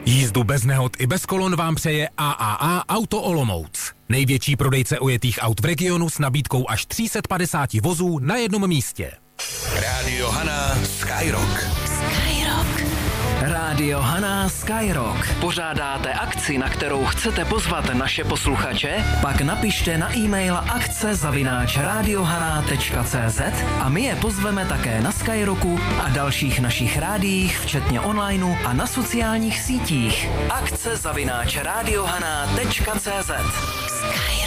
Jízdu bez nehod i bez kolon vám přeje AAA Auto Olomouc. Největší prodejce ojetých aut v regionu s nabídkou až 350 vozů na jednom místě. Rádio Haná Skyrock. Rádio Haná Skyrock. Pořádáte akci, na kterou chcete pozvat naše posluchače? Pak napište na e-mail akce@radiohana.cz a my je pozveme také na Skyrocku a dalších našich rádiích, včetně online a na sociálních sítích. akce@radiohana.cz.